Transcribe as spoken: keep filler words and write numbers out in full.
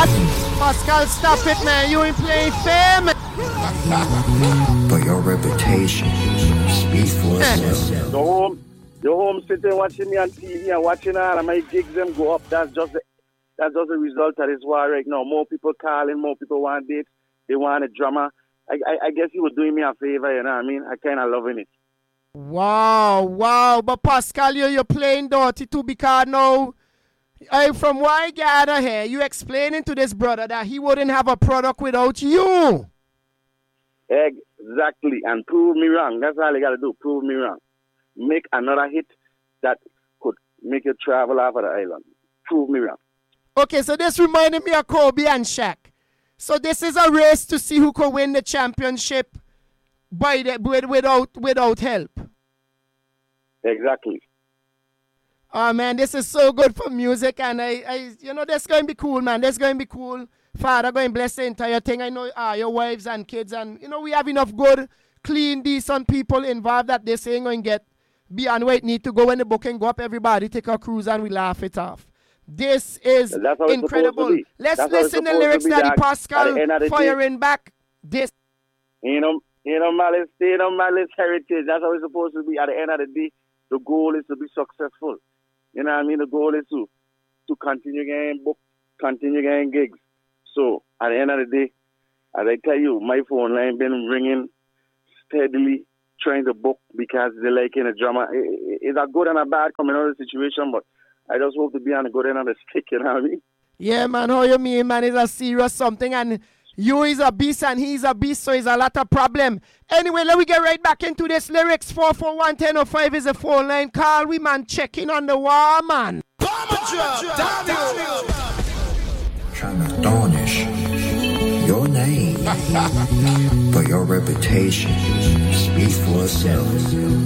Pascal, stop it, man. You ain't playing fair, man. But your reputation speaks for itself. The home, the home sitting watching me on T V and watching all of my gigs them go up. That's just the, that's just the result of this war right now. More people calling, more people want dates. They want a drama. I, I, I guess you were doing me a favor, you know what I mean? I kind of loving it. Wow, wow. But Pascal, you're, you're playing dirty too because now, I, from what I gather here, you explaining to this brother that he wouldn't have a product without you. Exactly. And prove me wrong. That's all you got to do. Prove me wrong. Make another hit that could make you travel off of the island. Prove me wrong. Okay, so this reminded me of Kobe and Shaq. So this is a race to see who can win the championship by the, without without help. Exactly. Oh man, this is so good for music, and I, I you know, that's going to be cool, man. That's going to be cool. Father, go and bless the entire thing. I know uh, your wives and kids, and you know we have enough good, clean, decent people involved that this ain't going to get beyond where it need to go. When the booking go up, everybody take a cruise and we laugh it off. This is incredible. Let's That's listen to the lyrics that Daddy Pascal firing day. Back. This, you know, you know, Malice, you know, Malice heritage. That's how it's supposed to be. At the end of the day, the goal is to be successful. You know what I mean? The goal is to to continue getting book, continue getting gigs. So at the end of the day, as I tell you, my phone line been ringing steadily, trying to book because they like in a drama. It, it's a good and a bad coming out of the situation, but I just hope to be on the good end of the stick, you know what I mean? Yeah, man, how you mean, man? It's a serious something, and you is a beast and he's a beast, so it's a lot of problem. Anyway, let me get right back into this lyrics. four four one, one oh five is the phone line. Call we, man, checking on the war, man. Trying to tarnish your name, but your reputation speaks for itself.